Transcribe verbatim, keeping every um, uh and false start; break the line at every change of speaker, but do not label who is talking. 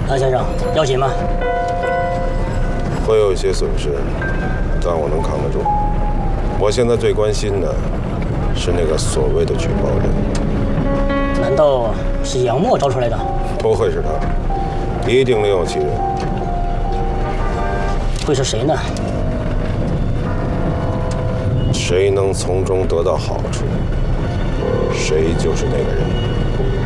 蓝先生，要紧吗？
会有一些损失，但我能扛得住。我现在最关心的是那个所谓的举报人。
难道是杨默招出来的？
不会是他，一定另有其人。
会是谁呢？
谁能从中得到好处，谁就是那个人。